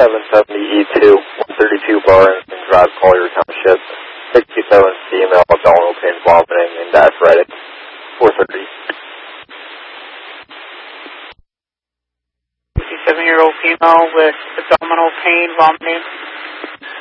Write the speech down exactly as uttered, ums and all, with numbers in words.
seven seventy E two, one thirty-two Barrington Drive, Collier Township. sixty-seven female, abdominal pain, vomiting, and diaphoretic. four thirty. fifty-seven-year-old female with abdominal pain, vomiting.